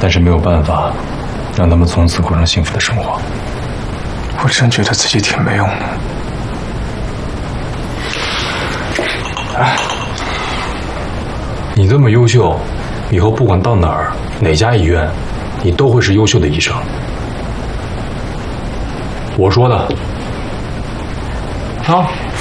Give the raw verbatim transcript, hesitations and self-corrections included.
但是没有办法让他们从此过上幸福的生活。 我真觉得自己挺没用的。 哎，你这么优秀，以后不管到哪儿哪家医院，你都会是优秀的医生。我说的。啊。